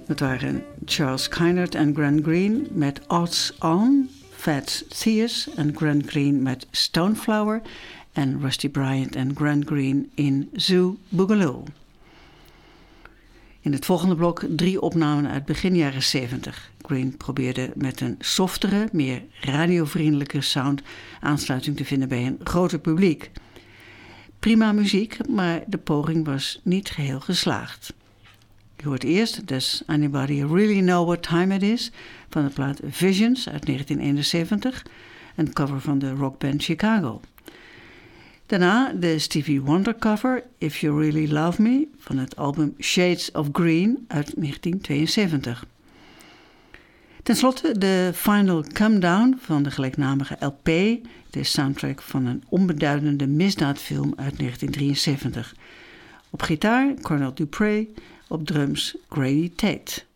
Dat waren Charles Kynard en Grant Green met Odds On, Fats Thiers en Grant Green met Stoneflower en Rusty Bryant en Grant Green in Zoo Boogaloo. In het volgende blok 3 opnamen uit begin jaren 70. Green probeerde met een softere, meer radiovriendelijke sound aansluiting te vinden bij een groter publiek. Prima muziek, maar de poging was niet geheel geslaagd. Je hoort eerst Does Anybody Really Know What Time It Is van de plaat Visions uit 1971, een cover van de rockband Chicago. Daarna de Stevie Wonder cover If You Really Love Me van het album Shades of Green uit 1972. Ten slotte de Final Come Down van de gelijknamige LP, de soundtrack van een onbeduidende misdaadfilm uit 1973. Op gitaar Cornell Dupree, op drums Grady Tate.